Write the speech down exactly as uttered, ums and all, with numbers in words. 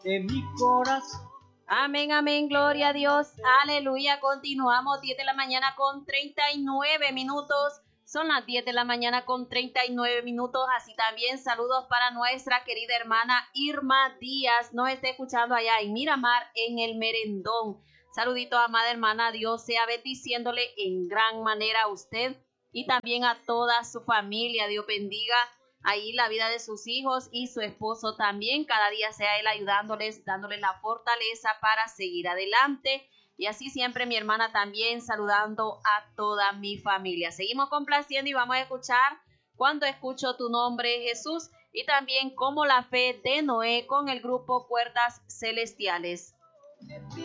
en mi corazón. Amén, amén, gloria a Dios, aleluya. Continuamos, diez de la mañana con treinta y nueve minutos. Son las diez de la mañana con treinta y nueve minutos. Así también saludos para nuestra querida hermana Irma Díaz. Nos está escuchando allá en Miramar, en el Merendón. Saludito, amada hermana. Dios sea bendiciéndole en gran manera a usted y también a toda su familia. Dios bendiga ahí la vida de sus hijos y su esposo también. Cada día sea él ayudándoles, dándoles la fortaleza para seguir adelante. Y así siempre mi hermana también saludando a toda mi familia. Seguimos complaciendo y vamos a escuchar Cuando escucho tu nombre, Jesús, y también Como la fe de Noé con el grupo Cuerdas Celestiales.